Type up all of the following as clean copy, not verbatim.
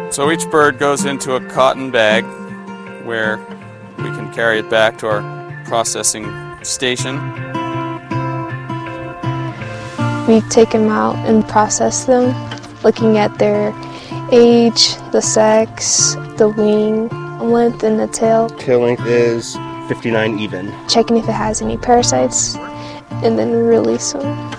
So each bird goes into a cotton bag where we can carry it back to our processing station. We take them out and process them, looking at their age, the sex, the wing length, and the tail. Tail length is 59 even. Checking if it has any parasites, and then release them.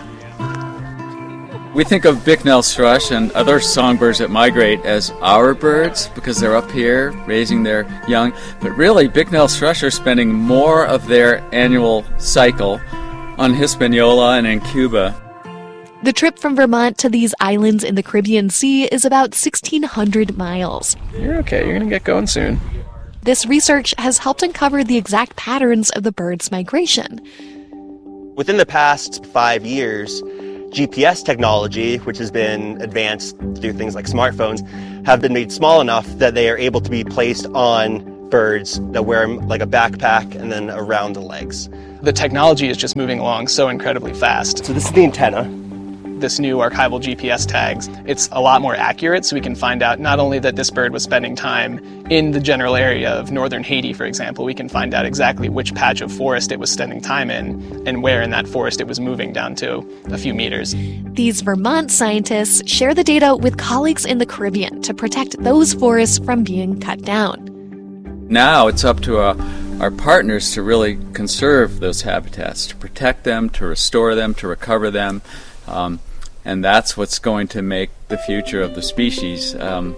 We think of Bicknell's thrush and other songbirds that migrate as our birds because they're up here raising their young, but really Bicknell's thrush are spending more of their annual cycle on Hispaniola and in Cuba. The trip from Vermont to these islands in the Caribbean Sea is about 1,600 miles. You're okay, you're going to get going soon. This research has helped uncover the exact patterns of the birds' migration. Within the past 5 years, GPS technology, which has been advanced to do things like smartphones, have been made small enough that they are able to be placed on birds that wear them like a backpack and then around the legs. The technology is just moving along so incredibly fast. So this is the antenna. This new archival GPS tags, it's a lot more accurate, so we can find out not only that this bird was spending time in the general area of northern Haiti, for example, we can find out exactly which patch of forest it was spending time in and where in that forest it was moving down to a few meters. These Vermont scientists share the data with colleagues in the Caribbean to protect those forests from being cut down. Now it's up to our partners to really conserve those habitats, to protect them, to restore them, to recover them. And that's what's going to make the future of the species,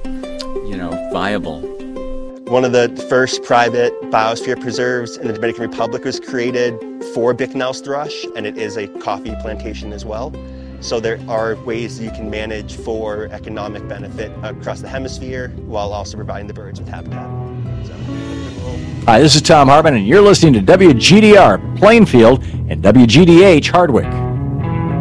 viable. One of the first private biosphere preserves in the Dominican Republic was created for Bicknell's thrush, and it is a coffee plantation as well. So there are ways you can manage for economic benefit across the hemisphere while also providing the birds with habitat. Hi, this is Tom Harmon, and you're listening to WGDR Plainfield and WGDH Hardwick.